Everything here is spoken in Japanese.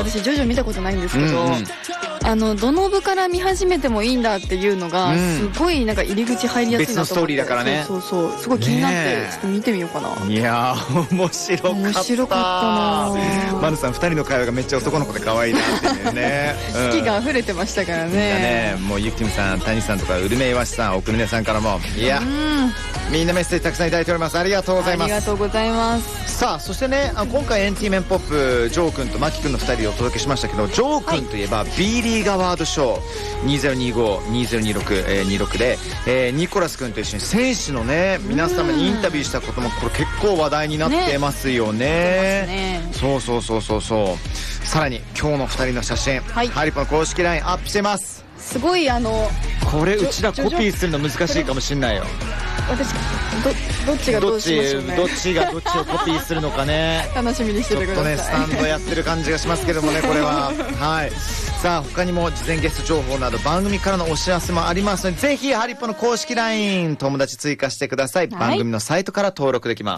私ジョジョ見たことないんですけど、どの部から見始めてもいいんだっていうのがすごいなんか入り口入りやすいなと思って、 別のストーリーだからね。 そうすごい気になってちょっと見てみようかな。 いやー面白かったな。マヌさん2人の会話がめっちゃ男の子で可愛いなっていうね好きが溢れてましたからね。 もうゆきみさん、谷さんとかうるめいわしさん、奥峰さんからもいやみんなメッセージたくさんいただいております。ありがとうございます。 ありがとうございます。 さあそしてね、今回エンティメンポップジョー君とマキ君の2人でお届けしましたけど、ジョー君といえば B リーガワードショー2025-2026で、ニコラス君と一緒に選手のね皆様にインタビューしたこともこれ結構話題になってますよね。そうさらに今日の2人の写真、ハリポの公式 LINE アップしてます。 すごいこれうちらコピーするの難しいかもしんないよ。 私どっちがどうしましょうね。 どっちがどっちをコピーするのかね楽しみにしててください。 ちょっとねスタンドやってる感じがしますけどもねこれははい。さあ他にも事前ゲスト情報など番組からのお知らせもありますので、ぜひハリポの公式 LINE 友達追加してください。番組のサイトから登録できます。